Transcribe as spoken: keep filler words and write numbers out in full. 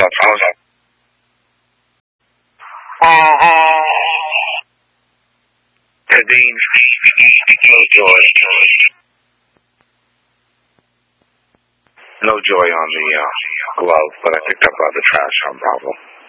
up? How's up? Uh-huh. Dean, no joy. No joy on the uh, glove, but I picked up uh, the trash on Bravo.